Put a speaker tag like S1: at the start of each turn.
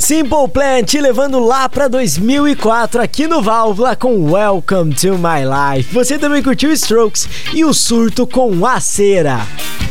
S1: Simple Plan te levando lá pra 2004 aqui no Válvula com Welcome to My Life. Você também curtiu Strokes e o Surto com A Cera.